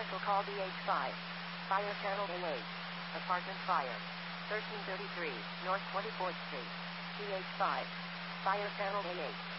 Medical call DH5. Fire channel AH. Apartment fire. 1333, North 24th Street. DH5. Fire channel AH.